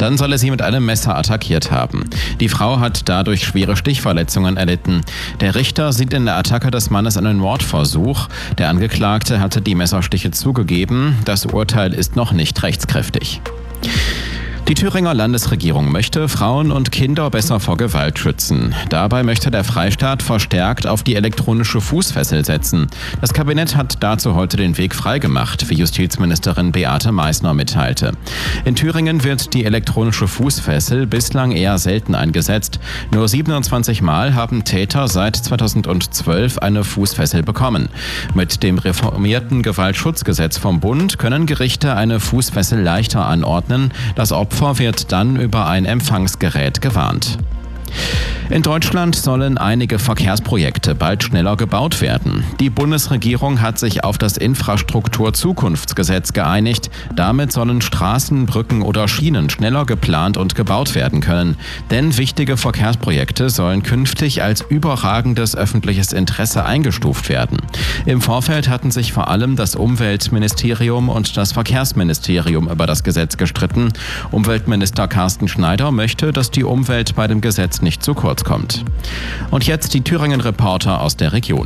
Dann soll er sie mit einem Messer attackiert haben. Die Frau hat dadurch schwere Stichverletzungen erlitten. Der Richter sieht in der Attacke des Mannes einen Mordversuch. Der Angeklagte hatte die Messerstiche zugegeben. Das Urteil ist noch nicht rechtskräftig. Die Thüringer Landesregierung möchte Frauen und Kinder besser vor Gewalt schützen. Dabei möchte der Freistaat verstärkt auf die elektronische Fußfessel setzen. Das Kabinett hat dazu heute den Weg freigemacht, wie Justizministerin Beate Meißner mitteilte. In Thüringen wird die elektronische Fußfessel bislang eher selten eingesetzt. Nur 27 Mal haben Täter seit 2012 eine Fußfessel bekommen. Mit dem reformierten Gewaltschutzgesetz vom Bund können Gerichte eine Fußfessel leichter anordnen. Das Opfer wird dann über ein Empfangsgerät gewarnt. In Deutschland sollen einige Verkehrsprojekte bald schneller gebaut werden. Die Bundesregierung hat sich auf das Infrastrukturzukunftsgesetz geeinigt. Damit sollen Straßen, Brücken oder Schienen schneller geplant und gebaut werden können. Denn wichtige Verkehrsprojekte sollen künftig als überragendes öffentliches Interesse eingestuft werden. Im Vorfeld hatten sich vor allem das Umweltministerium und das Verkehrsministerium über das Gesetz gestritten. Umweltminister Carsten Schneider möchte, dass die Umwelt bei dem Gesetz nicht zu kurz kommt. Und jetzt die Thüringen-Reporter aus der Region.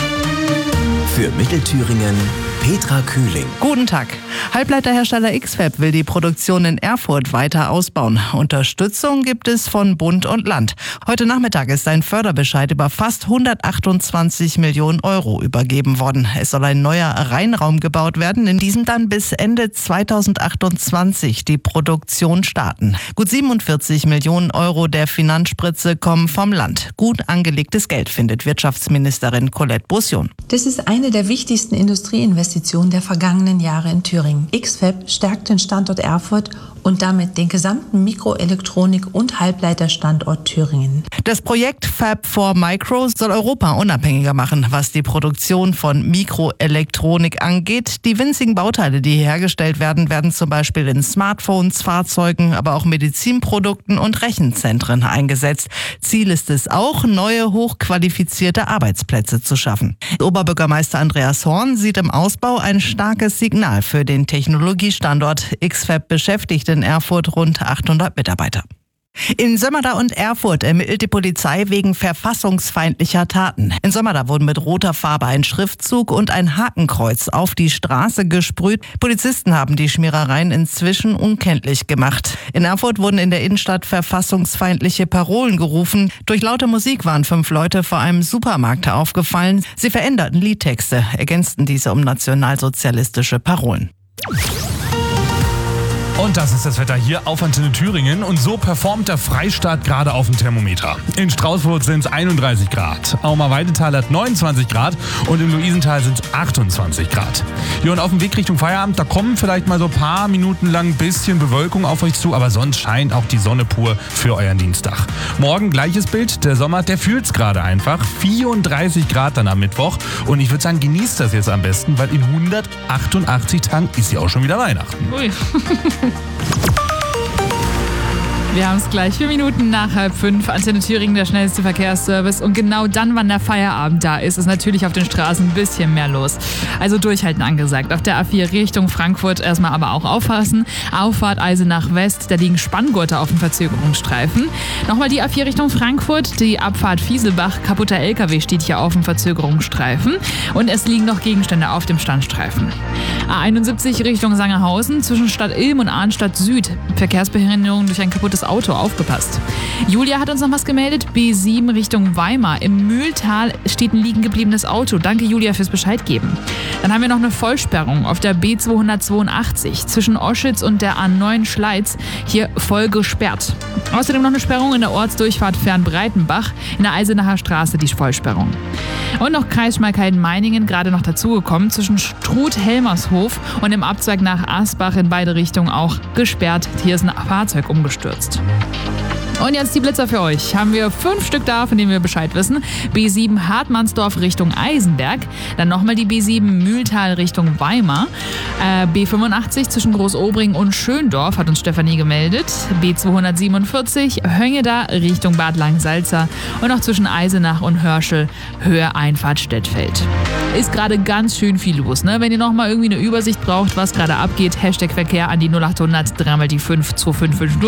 Für Mittelthüringen Petra Kühling. Guten Tag. Halbleiterhersteller X-FAB will die Produktion in Erfurt weiter ausbauen. Unterstützung gibt es von Bund und Land. Heute Nachmittag ist ein Förderbescheid über fast 128 Millionen Euro übergeben worden. Es soll ein neuer Reinraum gebaut werden, in diesem dann bis Ende 2028 die Produktion starten. Gut 47 Millionen Euro der Finanzspritze kommen vom Land. Gut angelegtes Geld, findet Wirtschaftsministerin Colette Beaussion. Das ist eine der wichtigsten Industrieinvestitionen der vergangenen Jahre in Thüringen. X-FAB stärkt den Standort Erfurt und damit den gesamten Mikroelektronik- und Halbleiterstandort Thüringen. Das Projekt Fab4Micro soll Europa unabhängiger machen, was die Produktion von Mikroelektronik angeht. Die winzigen Bauteile, die hier hergestellt werden, werden zum Beispiel in Smartphones, Fahrzeugen, aber auch Medizinprodukten und Rechenzentren eingesetzt. Ziel ist es auch, neue, hochqualifizierte Arbeitsplätze zu schaffen. Oberbürgermeister Andreas Horn sieht im Ausbau ein starkes Signal für den Technologiestandort. X-FAB beschäftigt in Erfurt rund 800 Mitarbeiter. In Sömmerda und Erfurt ermittelt die Polizei wegen verfassungsfeindlicher Taten. In Sömmerda wurden mit roter Farbe ein Schriftzug und ein Hakenkreuz auf die Straße gesprüht. Polizisten haben die Schmierereien inzwischen unkenntlich gemacht. In Erfurt wurden in der Innenstadt verfassungsfeindliche Parolen gerufen. Durch laute Musik waren 5 Leute vor einem Supermarkt aufgefallen. Sie veränderten Liedtexte, ergänzten diese um nationalsozialistische Parolen. Und das ist das Wetter hier auf Antenne Thüringen. Und so performt der Freistaat gerade auf dem Thermometer. In Straußfurt sind es 31 Grad. Auma-Weidetal hat 29 Grad und im Luisental sind es 28 Grad. Ja, und auf dem Weg Richtung Feierabend, da kommen vielleicht mal so ein paar Minuten lang ein bisschen Bewölkung auf euch zu, aber sonst scheint auch die Sonne pur für euren Dienstag. Morgen gleiches Bild, der Sommer, der fühlt's gerade einfach. 34 Grad dann am Mittwoch. Und ich würde sagen, genießt das jetzt am besten, weil in 188 Tagen ist ja auch schon wieder Weihnachten. Ui. Wir haben es gleich 4 Minuten nach 4:30. Antenne Thüringen, der schnellste Verkehrsservice. Und genau dann, wann der Feierabend da ist, ist natürlich auf den Straßen ein bisschen mehr los. Also durchhalten angesagt. Auf der A4 Richtung Frankfurt erstmal aber auch aufpassen. Auffahrt Eisenach West, da liegen Spanngurte auf dem Verzögerungsstreifen. Nochmal die A4 Richtung Frankfurt, die Abfahrt Fieselbach. Kaputter LKW steht hier auf dem Verzögerungsstreifen. Und es liegen noch Gegenstände auf dem Standstreifen. A71 Richtung Sangerhausen, zwischen Stadt Ilm und Arnstadt Süd. Verkehrsbehinderung durch ein kaputtes Auto, aufgepasst. Julia hat uns noch was gemeldet. B7 Richtung Weimar. Im Mühltal steht ein liegen gebliebenes Auto. Danke, Julia, fürs Bescheid geben. Dann haben wir noch eine Vollsperrung auf der B282 zwischen Oschitz und der A9 Schleiz. Hier voll gesperrt. Außerdem noch eine Sperrung in der Ortsdurchfahrt Fernbreitenbach. In der Eisenacher Straße die Vollsperrung. Und noch Kreis Schmalkalden-Meiningen, gerade noch dazugekommen, zwischen Struth-Helmershof und im Abzweig nach Asbach in beide Richtungen auch gesperrt. Hier ist ein Fahrzeug umgestürzt. Und jetzt die Blitzer für euch. Haben wir 5 Stück da, von denen wir Bescheid wissen. B7 Hartmannsdorf Richtung Eisenberg. Dann nochmal die B7 Mühltal Richtung Weimar. B85 zwischen Großobring und Schöndorf hat uns Stefanie gemeldet. B247 Höngeda Richtung Bad Langensalza. Und noch zwischen Eisenach und Hörschel Höhe Einfahrt Stettfeld. Ist gerade ganz schön viel los, ne? Wenn ihr nochmal irgendwie eine Übersicht braucht, was gerade abgeht, Hashtag Verkehr an die 0800 3 mal die 5 255